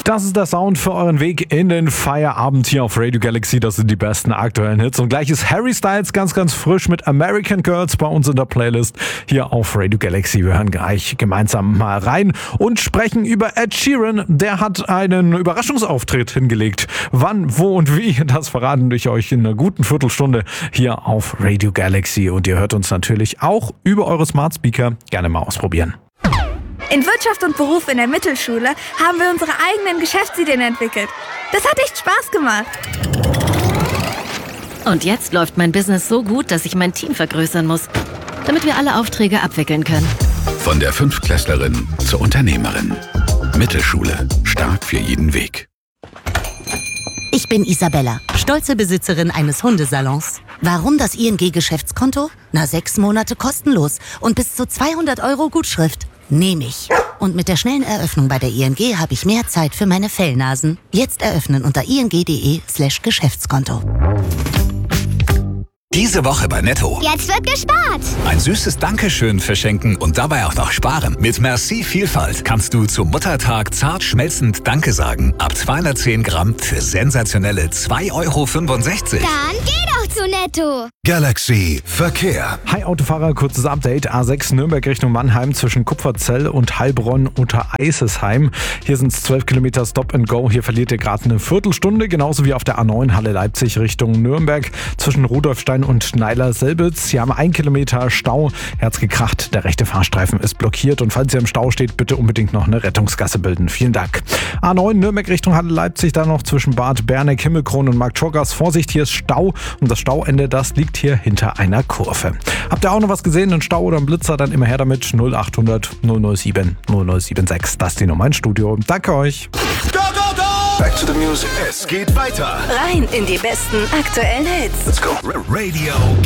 Das ist der Sound für euren Weg in den Feierabend hier auf Radio Galaxy. Das sind die besten aktuellen Hits. Und gleich ist Harry Styles ganz, ganz frisch mit American Girls bei uns in der Playlist hier auf Radio Galaxy. Wir hören gleich gemeinsam mal rein und sprechen über Ed Sheeran. Der hat einen Überraschungsauftritt hingelegt. Wann, wo und wie, das verraten wir euch in einer guten Viertelstunde hier auf Radio Galaxy. Und ihr hört uns natürlich auch über eure Smart Speaker. Gerne mal ausprobieren. In Wirtschaft und Beruf in der Mittelschule haben wir unsere eigenen Geschäftsideen entwickelt. Das hat echt Spaß gemacht. Und jetzt läuft mein Business so gut, dass ich mein Team vergrößern muss, damit wir alle Aufträge abwickeln können. Von der Fünftklässlerin zur Unternehmerin. Mittelschule. Stark für jeden Weg. Ich bin Isabella, stolze Besitzerin eines Hundesalons. Warum das ING-Geschäftskonto? 6 Monate kostenlos und bis zu 200 € Gutschrift. Nehme ich. Und mit der schnellen Eröffnung bei der ING habe ich mehr Zeit für meine Fellnasen. Jetzt eröffnen unter ing.de/Geschäftskonto. Diese Woche bei Netto. Jetzt wird gespart. Ein süßes Dankeschön verschenken und dabei auch noch sparen. Mit Merci Vielfalt kannst du zum Muttertag zart schmelzend Danke sagen. Ab 210 Gramm für sensationelle 2,65 €. Dann geh doch zu Netto. Galaxy Verkehr. Hi Autofahrer, kurzes Update. A6 Nürnberg Richtung Mannheim zwischen Kupferzell und Heilbronn unter Eisesheim. Hier sind es 12 Kilometer Stop and Go. Hier verliert ihr gerade eine Viertelstunde. Genauso wie auf der A9 Halle Leipzig Richtung Nürnberg zwischen Rudolfstein und Neiler-Selbitz. Hier haben 1 Kilometer Stau. Herz gekracht. Der rechte Fahrstreifen ist blockiert. Und falls ihr im Stau steht, bitte unbedingt noch eine Rettungsgasse bilden. Vielen Dank. A9 Nürnberg Richtung Halle Leipzig. Dann noch zwischen Bad Berneck, Himmelkron und Marktschorgast. Vorsicht, hier ist Stau. Und das Stauende, das liegt hier hinter einer Kurve. Habt ihr auch noch was gesehen? Einen Stau oder einen Blitzer? Dann immer her damit. 0800 007 0076. Das ist die Nummer ins Studio. Danke euch. Go, go, go! Back to the music. Es geht weiter. Rein in die besten aktuellen Hits. Let's go. Radio